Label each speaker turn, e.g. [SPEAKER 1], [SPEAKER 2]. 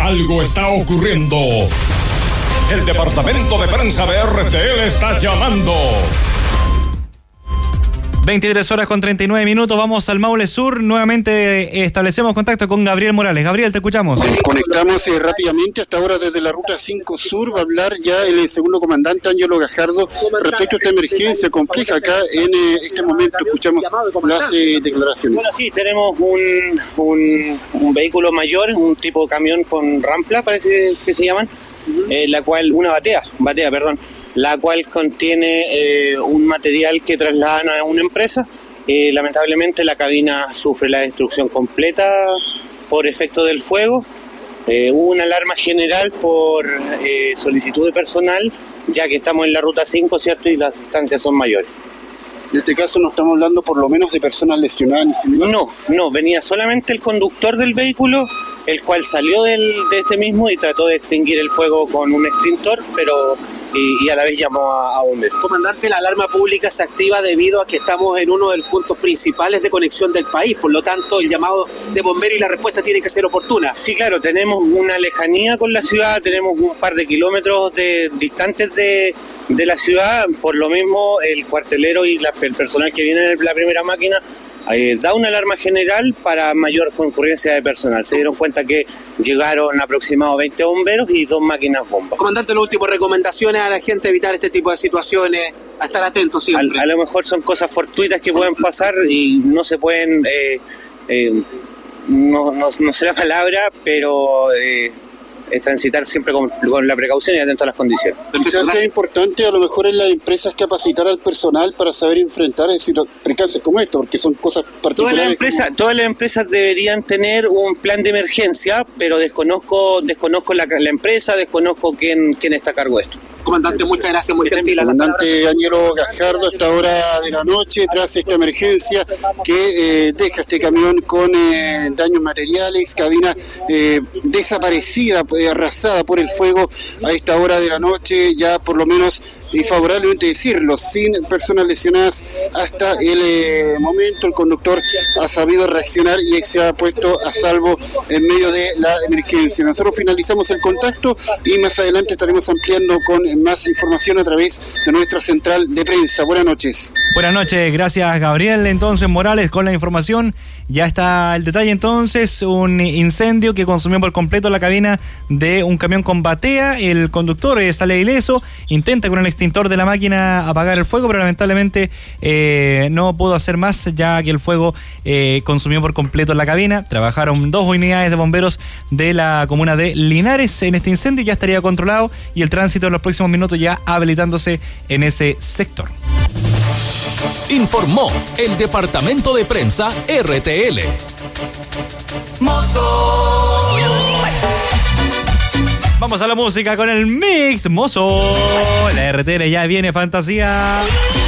[SPEAKER 1] Algo está ocurriendo. El departamento de prensa de RTL está llamando.
[SPEAKER 2] 23 horas con 39 minutos, vamos al Maule Sur. Nuevamente establecemos contacto con Gabriel Morales. Gabriel, te escuchamos.
[SPEAKER 3] Conectamos rápidamente hasta ahora desde la ruta 5 Sur. Va a hablar ya el segundo comandante Ángelo Gajardo respecto a esta emergencia compleja acá en este momento. Escuchamos las declaraciones.
[SPEAKER 4] Bueno, sí, tenemos un vehículo mayor, un tipo de camión con rampla, parece que se llaman, la cual, una batea, la cual contiene un material que trasladan a una empresa. Lamentablemente la cabina sufre la destrucción completa por efecto del fuego. Hubo una alarma general por solicitud de personal, ya que estamos en la ruta 5, ¿cierto? Y las distancias son mayores.
[SPEAKER 3] En este caso no estamos hablando por lo menos de personas lesionadas.
[SPEAKER 4] No, venía solamente el conductor del vehículo, el cual salió de este mismo y trató de extinguir el fuego con un extintor, pero y a la vez llamó a bomberos.
[SPEAKER 5] Comandante, la alarma pública se activa debido a que estamos en uno de los puntos principales de conexión del país, por lo tanto el llamado de bomberos y la respuesta tiene que ser oportuna.
[SPEAKER 4] Sí, claro, tenemos una lejanía con la ciudad, tenemos un par de kilómetros distantes de la ciudad, por lo mismo el cuartelero y el personal que viene en la primera máquina da una alarma general para mayor concurrencia de personal. Se dieron cuenta que llegaron aproximadamente 20 bomberos y 2 máquinas bomba.
[SPEAKER 5] Comandante, las últimas recomendaciones a la gente: evitar este tipo de situaciones, a estar atentos siempre.
[SPEAKER 4] A lo mejor son cosas fortuitas que pueden pasar y no se pueden, no sé la palabra, pero es transitar siempre con la precaución y atento a las condiciones.
[SPEAKER 3] Quizás sea importante a lo mejor en las empresas capacitar al personal para saber enfrentar percances como esto, porque son cosas particulares.
[SPEAKER 4] Todas las empresas deberían tener un plan de emergencia, pero desconozco la empresa, desconozco quién está a cargo de esto.
[SPEAKER 5] Comandante, muchas gracias, muy gentil.
[SPEAKER 3] Comandante Ángelo Gajardo, a esta hora de la noche, tras esta emergencia que deja este camión con daños materiales, cabina desaparecida, arrasada por el fuego a esta hora de la noche, ya por lo menos, y favorablemente decirlo, sin personas lesionadas hasta el momento. El conductor ha sabido reaccionar y se ha puesto a salvo en medio de la emergencia. Nosotros finalizamos el contacto y más adelante estaremos ampliando con más información a través de nuestra central de prensa. Buenas noches.
[SPEAKER 2] Buenas noches, gracias Gabriel. Entonces Morales con la información. Ya está el detalle entonces, un incendio que consumió por completo la cabina de un camión con batea. El conductor sale ileso, intenta con el extintor de la máquina apagar el fuego, pero lamentablemente no pudo hacer más, ya que el fuego consumió por completo la cabina. Trabajaron 2 unidades de bomberos de la comuna de Linares en este incendio, ya estaría controlado y el tránsito en los próximos minutos ya habilitándose en ese sector.
[SPEAKER 6] Informó el departamento de prensa RTL.
[SPEAKER 2] Vamos a la música con el Mix Mozo. La RTL ya viene fantasía.